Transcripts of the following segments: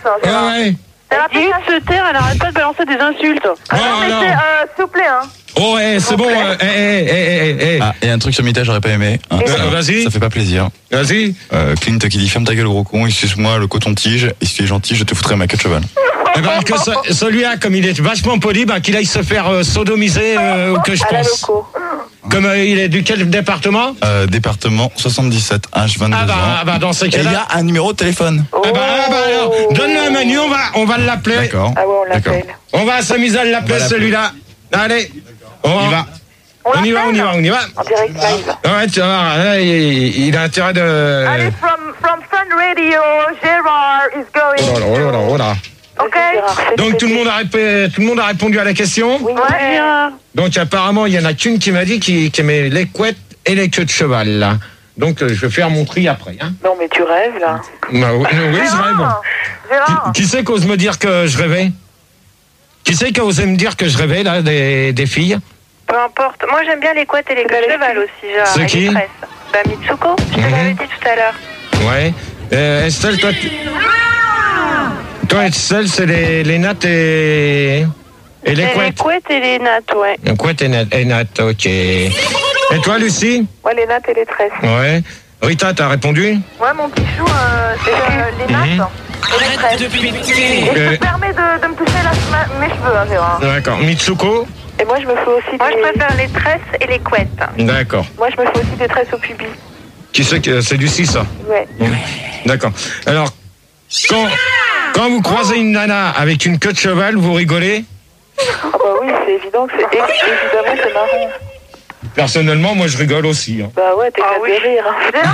Ouais. Elle dit de se taire, elle arrête pas de balancer des insultes. Ah non, mais s'il vous plaît, hein. Oh, c'est bon. Ah, et un truc sur Mita, j'aurais pas aimé. Hein. Vas-y. Ça fait pas plaisir. Vas-y. Clint qui dit ferme ta gueule, gros con, excuse-moi le coton-tige, et si tu es gentil, je te foutrai ma queue de cheval. Eh ben, que celui-là, comme il est vachement poli, qu'il aille se faire sodomiser, que je pense. Comme il est du quel département Département 77, âge 22 ans. Dans ce cas-là. Et il y a un numéro de téléphone. Alors, donne-le un menu, on va l'appeler. D'accord. Ah ouais, on l'appelle. On va s'amuser à l'appeler celui-là. Allez, on y va. On y va. En direct live. Ouais, tu vois, il a intérêt de... Allez, from Fun Radio, Gérard is going. Oh là. Ok. Donc tout le monde a répondu à la question. Oui. Ouais. Donc apparemment il y en a qu'une qui m'a dit qui aimait les couettes et les queues de cheval là. Donc je vais faire mon tri après. Hein. Non mais tu rêves là. Oui, je rêve. Gérard. Qui c'est qu'ose me dire que je rêvais? Qui c'est qui osait me dire que je rêvais là des filles? Peu importe. Moi j'aime bien les couettes et les queues de cheval aussi. Genre, c'est qui? Mitsuko, je te l'avais dit tout à l'heure. Ouais. Estelle, toi Estelle, c'est les nattes et les couettes. Les couettes et les nattes, ouais. Les couettes et nattes, ok. Et toi Lucie? Ouais, les nattes et les tresses. Ouais. Rita, t'as répondu? Ouais, mon petit chou, c'est les nattes et les tresses. Et je te permets de me toucher mes cheveux, hein, Gérard. D'accord. Mitsuko? Et moi, je me fais aussi Moi, je préfère les tresses et les couettes. D'accord. Moi, je me fais aussi des tresses au pubis. Qui c'est que c'est Lucie, ça? Ouais. D'accord. Alors, quand vous croisez une nana avec une queue de cheval, vous rigolez? Ah bah oui, c'est évident que évidemment c'est marrant. Personnellement, moi je rigole aussi. Hein. Bah ouais, t'es de rire.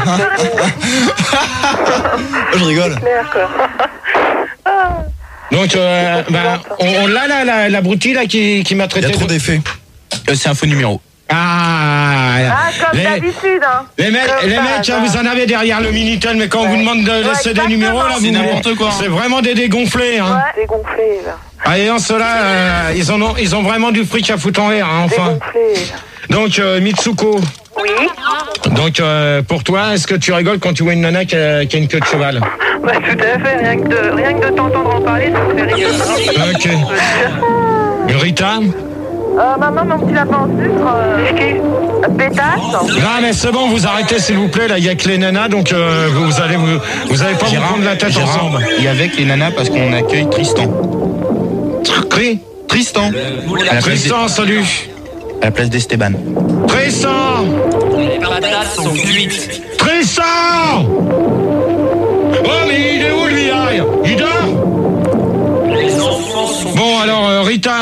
Je rigole. C'est clair, quoi. Donc, on l'a l'abruti là qui m'a traité. Il y a trop d'effets. C'est un faux numéro. Comme d'habitude, hein. Les mecs, vous en avez derrière le Minitel, mais quand on vous demande de laisser des numéros, là, c'est n'importe quoi. C'est vraiment des dégonflés, hein. Ouais, dégonflés, là. Ah, et ceux-là, ils ont vraiment du fric à foutre en l'air, hein, enfin. Dégonflés. Donc, Mitsuko. Oui. Donc, pour toi, est-ce que tu rigoles quand tu vois une nana qui a une queue de cheval? Bah, tout à fait, rien que de t'entendre en parler, ça me fait rire. Ok. Rita? Maman, mon petit lapin en sucre, pétasse. Non, mais c'est bon, vous arrêtez, s'il vous plaît, là, il y a que les nanas, donc vous allez pas vous prendre la tête ensemble. Il y a avec les nanas parce qu'on accueille Tristan. Tristan. Tristan, salut. À la place d'Esteban. Tristan. Les patates sont cuites. Tristan. Oh, mais il est où, lui, là? Il dort? Les enfants sont... Bon, alors, Rita.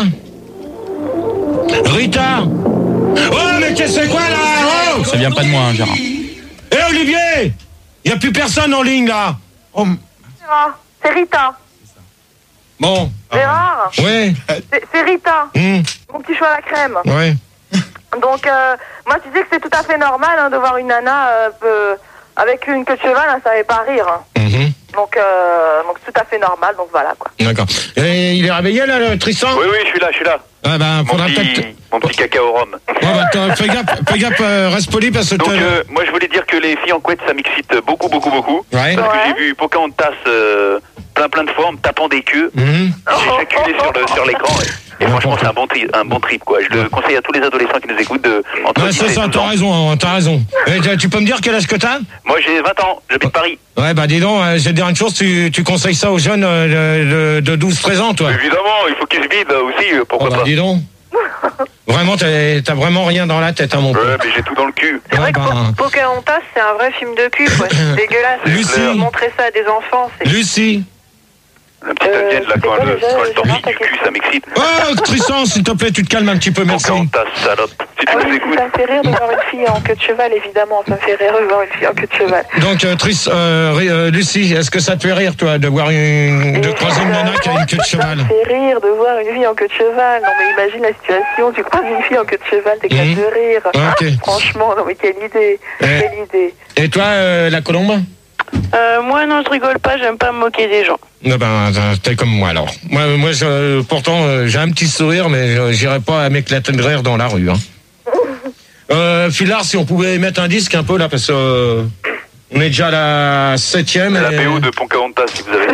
Oh, mais qu'est-ce que c'est quoi, là? Oh, ça vient pas de moi, hein, Gérard. Olivier, il n'y a plus personne en ligne, là. Oh. C'est Rita. Bon. Gérard. Ouais. C'est Rita. Mon petit chou à la crème. Ouais. Donc, moi, tu dis que c'est tout à fait normal hein, de voir une nana avec une queue de cheval, hein, ça ne fait pas rire. Hein. Donc, c'est tout à fait normal, donc voilà, quoi. D'accord. Et il est réveillé, là, le Tristan? Oui, je suis là. Ah ben, faudra peut-être... Mon petit cacao rhum. Ouais, bah, fais gaffe, reste poli parce que... Donc, moi, je voulais dire que les filles en couette, ça m'excite beaucoup. Ouais. Parce que j'ai vu Pocahontas plein de fois en me tapant des queues. J'ai éjaculé sur l'écran. Et franchement, c'est un bon trip, quoi. Je le conseille à tous les adolescents qui nous écoutent de... Ouais, c'est ça, t'as raison. Et tu peux me dire quel âge que t'as? Moi, j'ai 20 ans, j'habite Paris. Ouais, bah dis donc, je vais te dire une chose, tu conseilles ça aux jeunes de 12-13 ans, toi? Évidemment, il faut qu'ils se vident aussi, pourquoi pas. Dis donc. Vraiment, t'as vraiment rien dans la tête, hein, mon pote. Ouais, mais j'ai tout dans le cul. C'est vrai que Pocahontas, c'est un vrai film de cul, quoi. C'est dégueulasse. Lucie. Montrer ça à des enfants, c'est... Lucie. La petite indienne, là, quand elle tortille du cul, ça m'excite. Oh, Tristan, s'il te plaît, tu te calmes un petit peu, merci. Pocahontas, salope. Si tu nous écoutes. Ça me fait rire de voir une fille en queue de cheval, évidemment. Ça me fait rire de voir une fille en queue de cheval. Donc, Lucie, est-ce que ça te fait rire, toi, de voir de croiser une nana qui a une queue de cheval? Ça me fait rire de voir une fille en queue de cheval. Non, mais imagine la situation. Tu croises une fille en queue de cheval, t'éclates de rire. Okay. Franchement, non, mais quelle idée. Quelle idée. Et toi, la colombe? Moi, non, je rigole pas, j'aime pas me moquer des gens. Non, ben, t'es comme moi, alors. Moi, pourtant, j'ai un petit sourire, mais j'irai pas à m'éclater de rire dans la rue. Hein. Filard, si on pouvait mettre un disque un peu, là, parce que on est déjà à la 7e. La BO de Pocahontas, si vous avez.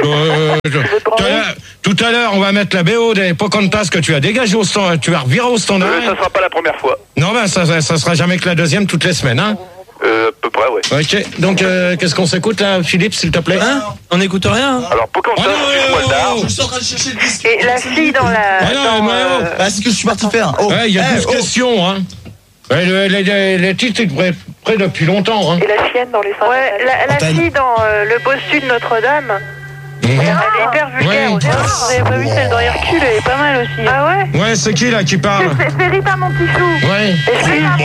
Tout à l'heure, on va mettre la BO des Pocahontas que tu as dégagé au standard, tu as reviré au standard. Ça sera pas la première fois. Non, ben ça sera jamais que la deuxième toutes les semaines, hein. À peu près, ouais. Ok, donc qu'est-ce qu'on s'écoute là, Philippe, s'il te plaît? On n'écoute rien. Alors, Pocahontas, suis-moi tard. Je suis en train de chercher le disque. Et la fille dans la... Ah, c'est ce que je suis parti faire. Il y a 12 questions, hein. Les titres sont prêts depuis longtemps, hein. Et la chienne dans les Ouais, la fille dans le bossu de Notre-Dame. Elle est hyper vulgaire Ouais. aussi. Vous avez pas vu celle dans Hercule, elle est pas mal aussi. Ah ouais? Ouais, c'est qui là qui parle? C'est Rita, mon petit chou. Ouais. Excuse-moi.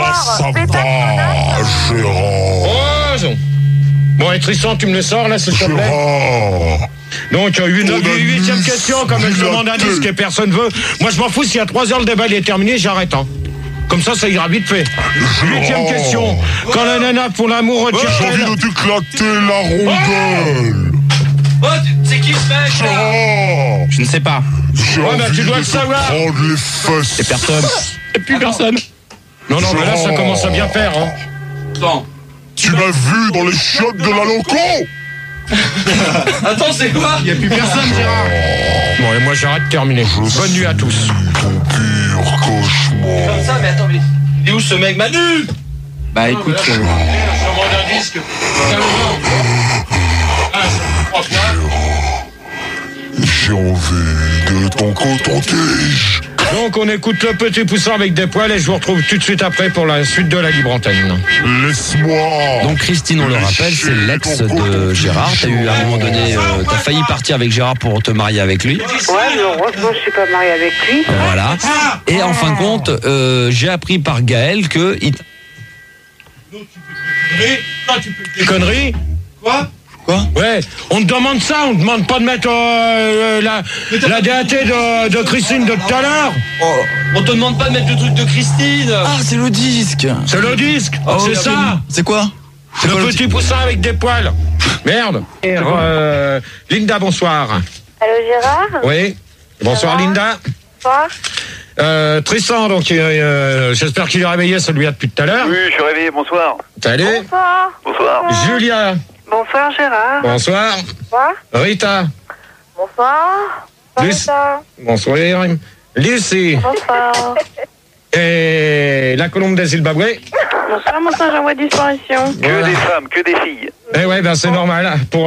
Oh, bon, et Tristan, tu me le sors là, s'il te plaît? Donc, 8e question, comme elle demande un disque et personne veut. Moi, je m'en fous, s'il y a 3 heures, le débat il est terminé, j'arrête, hein. Comme ça ira vite fait. 8e question. Quand la nana pour l'amour retire. J'ai envie de t'éclater la rondelle. Oh, c'est qui ce mec là? Je ne sais pas. J'ai Ouais, bah, envie tu dois de le te savoir. prendre les fesses. Et personne. Et plus personne. Non, mais là, ça commence à bien faire, hein. Attends. Tu m'as vu dans les chiottes de la loco. Attends, c'est quoi? Il n'y a plus personne, Gérard. Bon, et moi, j'arrête, terminé. Bonne nuit à tous. Ton pire cauchemar. Comme ça, mais attends, mais il est où ce mec Manu? Bah écoute. Je demande un disque. J'ai envie de ton coton-tige. Donc, on écoute le petit poussin avec des poils et je vous retrouve tout de suite après pour la suite de la libre antenne. Laisse-moi. Donc Christine, on le rappelle, c'est l'ex de Gérard. T'as eu à un moment donné, t'as failli partir avec Gérard pour te marier avec lui. Ouais, mais heureusement, je suis pas mariée avec lui. Voilà. Et en fin de compte, j'ai appris par Gaël que Des conneries? Quoi? Ouais, on te demande ça, on te demande pas de mettre la DAT de Christine de tout à l'heure. On te demande pas de mettre le truc de Christine. Ah, c'est le disque. C'est le disque, c'est ça. C'est quoi? Le petit poussin avec des poils. Merde. Linda, bonsoir. Allô, Gérard? Oui. Bonsoir, Linda. Bonsoir. Tristan, donc j'espère qu'il est réveillé, celui-là depuis tout à l'heure. Oui, je suis réveillé, bonsoir. Salut. Bonsoir. Bonsoir. Julia. Bonsoir, Gérard. Bonsoir. Bonsoir. Rita. Bonsoir. Bonsoir. Lucie. Bonsoir. Et la colombe des Zimbabwe. Bonsoir, mon singe en voie de disparition. Que des femmes, que des filles. Eh ouais, ben c'est normal. Pour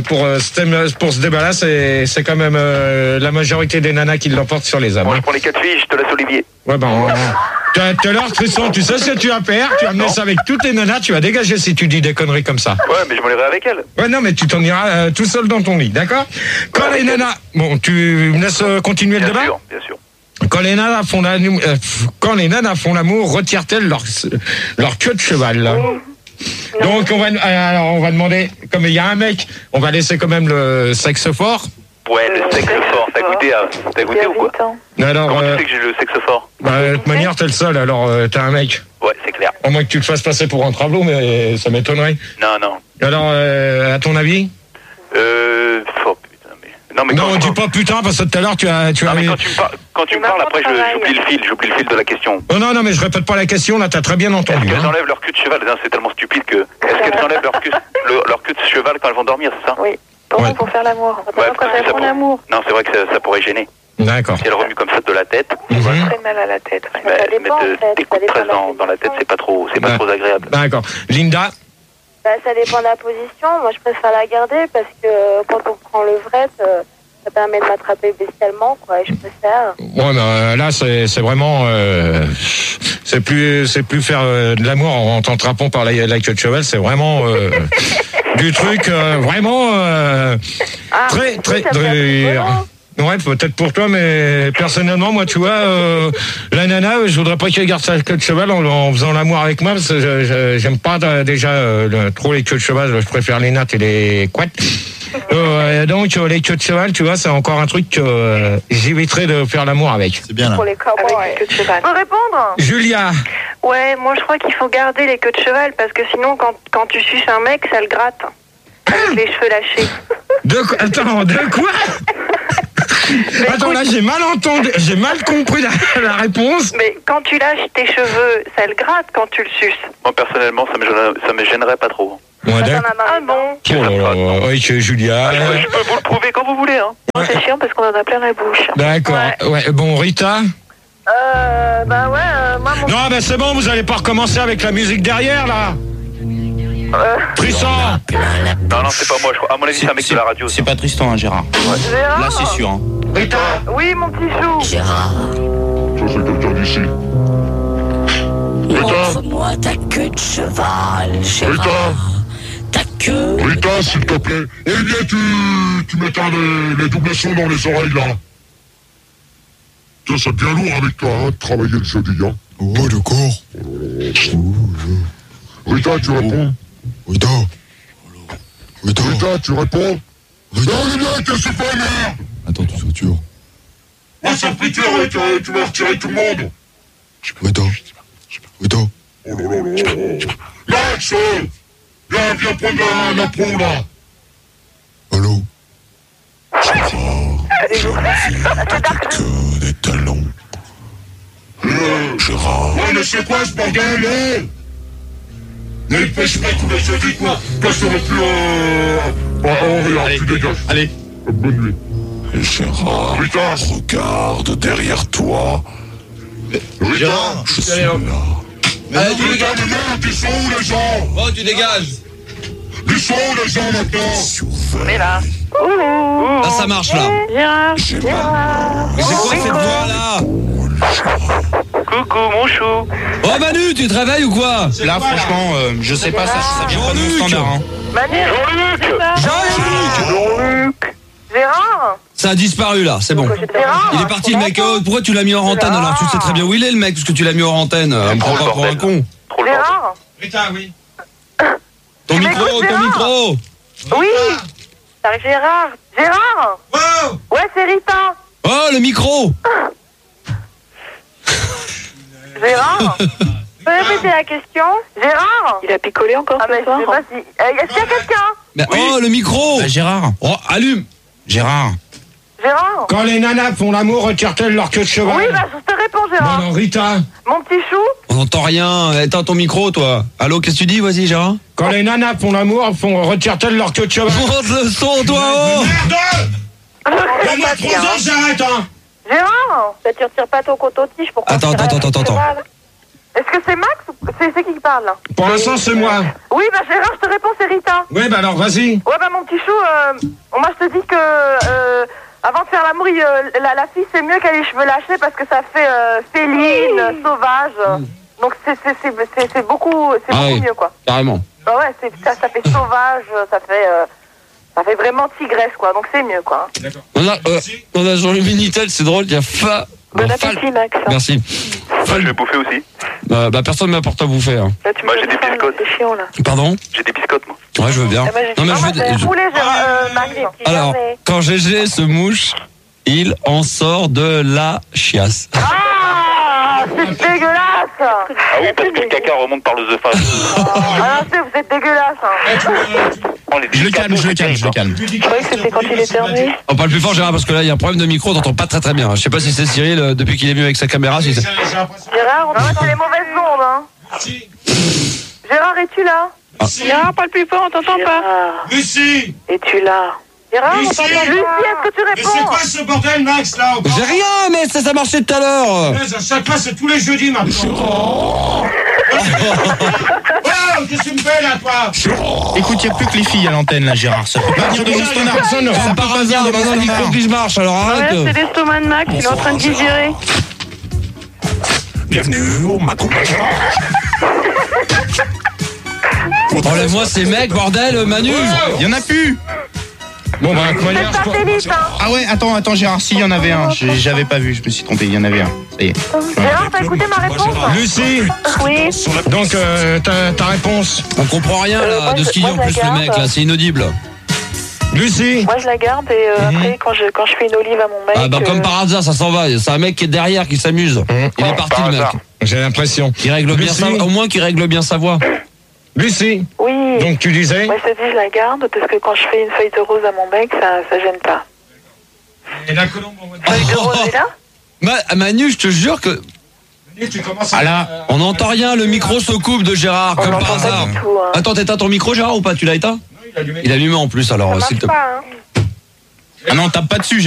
ce débat-là, c'est quand même la majorité des nanas qui l'emportent sur les hommes. Moi, je prends les 4 filles, je te laisse Olivier. Ouais, ben. Tout à l'heure, Tristan, tu sais ce que tu vas faire? Tu vas amener ça avec toutes les nanas, tu vas dégager si tu dis des conneries comme ça. Ouais, mais je m'en irai avec elle. Ouais, non, mais tu t'en iras tout seul dans ton lit, d'accord? Quand les nanas. Bon, tu me laisses continuer le débat? Bien sûr. Quand les nanas font l'amour, retirent-elles leur queue de cheval là? Donc on va demander, comme il y a un mec, on va laisser quand même le sexe fort. Ouais, le sexe fort. T'as goûté ou quoi? Alors, comment tu sais que j'ai le sexe fort? Bah, de toute manière, t'es le seul, alors t'es un mec. Ouais, c'est clair. À moins que tu te fasses passer pour un travelot, mais ça m'étonnerait. Non. Alors, à ton avis? Oh putain, mais... Non, dis pas putain, parce que tout à l'heure, tu as... Non, mais quand tu me parles, après, j'oublie le fil de la question. Oh, non, mais je répète pas la question, là, t'as très bien entendu. Est-ce qu'elles enlèvent leur cul de cheval? Non, c'est tellement stupide que... Est-ce qu'elles enlèvent leur queue de cheval quand elles vont dormir, c'est ça? Oui. Pour faire l'amour. Quand elles font l'amour. Non, c'est vrai que ça pourrait gêner. D'accord. Si elle remue comme ça de la tête. Très mal à la tête. Mettre des coups de presse dans la tête, c'est pas trop agréable. D'accord. Linda? Bah, ça dépend de la position. Moi, je préfère la garder parce que quand on prend le vrai, ça permet de m'attraper bestialement, quoi. Et je préfère. Ouais, mais là, c'est vraiment... c'est plus faire de l'amour en t'attrapant par la queue de cheval, c'est vraiment... du truc vraiment très ouais, peut-être pour toi, mais personnellement, moi, tu vois, la nana, je voudrais pas qu'elle garde sa queue de cheval en faisant l'amour avec moi, parce que j'aime pas déjà trop les queues de cheval, je préfère les nattes et les couettes. Donc les queues de cheval, tu vois, c'est encore un truc que j'éviterai de faire l'amour avec. C'est bien là. Pour les cowboys. Avec les queues de cheval. Tu peux répondre? Julia. Ouais, moi je crois qu'il faut garder les queues de cheval parce que sinon quand tu suces un mec, ça le gratte. Avec les cheveux lâchés. Attends, de quoi? Attends, là j'ai mal entendu, j'ai mal compris la réponse. Mais quand tu lâches tes cheveux, ça le gratte quand tu le suces. Moi personnellement, ça me gênerait pas trop. Ouais, d'accord. Ah bon? Oh là là, oui, Julia. Je peux vous le prouver quand vous voulez, hein. C'est chiant parce qu'on en a plein la bouche. D'accord. Ouais. Bon, Rita. Bah ouais, moi mon... Non, ben c'est bon, vous allez pas recommencer avec la musique derrière, là. Tristan. Non, c'est pas moi, je crois. À mon avis, c'est un mec de la radio. C'est pas Tristan, hein, Gérard. Gérard? Là, c'est sûr. Hein. Rita. Oui, mon petit chou. Ça, c'est quelqu'un d'ici. Rita. Montre-moi ta queue de cheval, Gérard. Ta queue. Rita, s'il te plaît. Eh bien, tu m'éteins les doubles sons dans les oreilles, là. Ça, c'est bien lourd avec toi, hein, de travailler le jeudi, hein. Oh, d'accord. Rita, tu réponds. Rita. Rita, tu réponds. Non, mais qu'est-ce que c'est pas, merde? Attends, tu satures. Ah, ça fait peur, tu vas retirer tout le monde. Rita. Oh là là là. Max, viens prendre la pro, là. Allô? Que des talons. Gérard. Ouais, mais c'est quoi ce bordel, là? Il y a une pêche-mec tous les jeudis, quoi. Passerait plus regarde, tu dégages. Allez. Bonne nuit. Gérard, regarde derrière toi. Rita, je suis là. Allez, tu Rita, mais merde, ils sont où les gens? Oh, tu dégages. Ils sont où les gens maintenant? On est là. Là, ça marche, là. Gérard. Mais c'est quoi cette voix-là? Coucou, mon chou. Oh, Manu, tu te réveilles ou quoi? Là, franchement, je sais pas, ça vient pas de mon standard. Hein. Manu. Jean-Luc. Gérard. Ça a disparu, là, c'est bon. Gérard. Il est parti, le mec. Oh, pourquoi tu l'as mis en antenne alors? Tu sais très bien où il est, le mec, parce que tu l'as mis en antenne. On me prend pas pour un con. Trop le bordel. Gérard. Rita, oui. Ton micro, ton micro. Oui. Gérard. Gérard. Wow. Ouais, c'est Rita. Oh, le micro. Gérard. Tu peux répéter la question? Gérard. Il a picolé encore Ah, mais ce je soir? sais pas si... Est-ce qu'il y a quelqu'un? Mais, oh, le micro. Gérard. Oh, allume. Gérard. Gérard. Quand les nanas font l'amour, retirent-elles leur queue de cheval? Oui, bah je te réponds, Gérard. Non, Rita. Mon petit chou. On n'entend rien. Éteins ton micro, toi. Allô, qu'est-ce que tu dis? Vas-y, Gérard. Quand les nanas font l'amour, retirent-elles leur queue de cheval? Monte le son, toi. Oh. Merde! Il y a moins 3 ans, j'arrête, hein! Gérard. Ça tu retires pas ton coton-tige pour Attends. Est-ce que c'est Max ou c'est qui parle là? Pour l'instant, c'est moi. Oui, bah Gérard, je te réponds, c'est Rita. Oui, bah alors, vas-y. Ouais, bah mon petit chou, moi je te dis que avant de faire l'amour, la fille c'est mieux qu'elle ait les cheveux lâchés parce que ça fait féline, sauvage. Donc c'est beaucoup oui, mieux quoi. Carrément. Bah ouais, ça fait sauvage, ça fait vraiment tigresse quoi. Donc c'est mieux quoi. D'accord. On a sur le Minitel, c'est drôle, il y a Bon appétit, Max. Merci. Moi, je vais bouffer aussi. Bah personne ne m'apporte à bouffer. Hein. Là, tu Moi, me j'ai des fais faim, biscottes. C'est chiant là. Pardon? J'ai des biscottes, moi. Ouais, je veux bien. Ah, moi, j'ai Non, mais moi, je veux. c'est poulet, Max. Alors, quand GG se mouche, il en sort de la chiasse. Ah, c'est dégueulasse. Ah oui, parce que le caca remonte par l'œsophage. Ah non, vous êtes dégueulasse. Hein. Je le calme. Je croyais que c'était quand il éternuait. On parle plus fort, Gérard, parce que là, il y a un problème de micro, on t'entend pas très bien. Je sais pas si c'est Cyril, depuis qu'il est venu avec sa caméra. Si Gérard, c'est les mauvaises ondes. Hein. Gérard, es-tu là? Gérard, parle plus fort, on t'entend pas. Lucie. Es-tu là? Gérard, Lucie, Lucie, est-ce que tu Mais c'est réponds? quoi ce bordel, Max, là encore? J'ai rien, mais ça marchait tout à l'heure. À chaque fois, c'est tous les jeudis, maintenant. Oh, qu'est-ce que tu me fais, là, toi? Écoute, il n'y a plus que les filles à l'antenne, là, Gérard. Ça peut pas venir de mon standard. Personne ne C'est par hasard, maintenant le micro qui se marche, alors Ouais, arrête. c'est l'estomac de Max, il est en train de digérer. Bienvenue au Macon. Enlève-moi ces mecs, bordel, Manu. Il y en a plus. Bon, bah, C'est satellite, hein. Ah ouais, attends, Gérard, si, il y en avait un. J'avais pas vu, je me suis trompé, il y en avait un. Ça y est. Gérard, t'as écouté ma réponse? Lucie, Oui. donc, ta réponse. On comprend rien, là, moi, de ce qu'il dit en moi, je plus, la le mec, garde. là, c'est inaudible. Lucie. Moi je la garde et après quand je fais une olive à mon mec. Ah, bah, comme par hasard, ça s'en va. C'est un mec qui est derrière, qui s'amuse. Il est parti, par le mec. hasard. J'ai l'impression. Qui règle bien Lucie. au moins qu'il règle bien sa voix. Lucie. Oui. Donc, tu disais. Moi je te dis je la garde parce que quand je fais une feuille de rose à mon mec, ça gêne pas. Et la colombe en mode... Feuille de rose est là? Manu, je te jure que. Et tu commences Ah là, on n'entend rien, le micro se coupe de Gérard, comme par hasard. Attends, t'éteins ton micro, Gérard, ou pas? Tu l'as éteint? Il a allumé en plus, alors s'il te plaît. Pas, hein. Ah non, tape pas dessus.